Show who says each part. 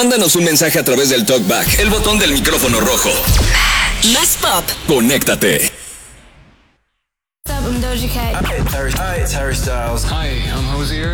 Speaker 1: Mándanos un mensaje a través del TalkBack, el botón del micrófono rojo.
Speaker 2: Más pop.
Speaker 1: Conéctate.
Speaker 3: I'm Doja Cat.
Speaker 4: Hi, it's Harry Styles.
Speaker 5: Hi, I'm Hosier.